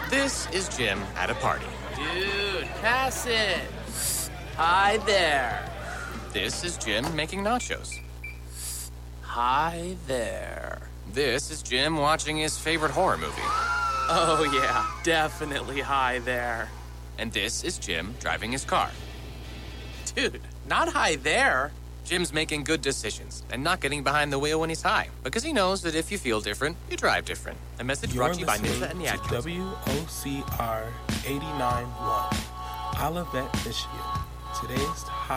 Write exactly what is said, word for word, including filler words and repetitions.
This is Jim at a party. Dude, pass it. Hi there. This is Jim making nachos. Hi there. This is Jim watching his favorite horror movie. Oh, yeah, definitely hi there. And this is Jim driving his car. Dude, not hi there. Jim's making good decisions and not getting behind the wheel when he's high, because he knows that if you feel different, you drive different. A message You're brought to you by listening Nizza and the to Atkins. W O C R eighty-nine point one, Olivet, Michigan. Today's